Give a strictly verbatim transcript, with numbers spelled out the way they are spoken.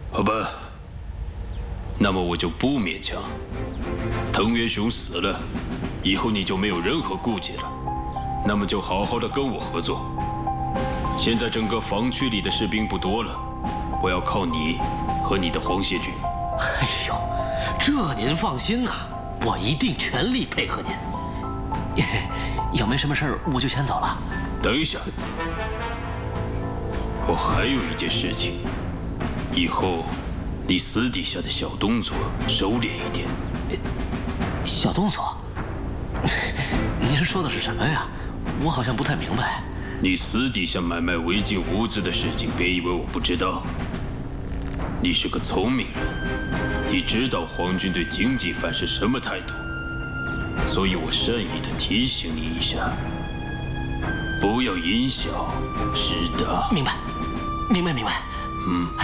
好吧，那么我就不勉强。藤原雄死了，以后你就没有任何顾忌了。那么就好好的跟我合作。现在整个防区里的士兵不多了，我要靠你和你的皇协军。 哎呦，这您放心呐，我一定全力配合您。要没什么事儿，我就先走了。 等一下，我还有一件事情，以后你私底下的小动作收敛一点。 小动作？您说的是什么呀？我好像不太明白。 你私底下买卖违禁物资的事情，别以为我不知道。你是个聪明人，你知道皇军对经济犯是什么态度，所以我善意的提醒你一下，不要因小失大。 明白，明白，明白。 嗯。 哎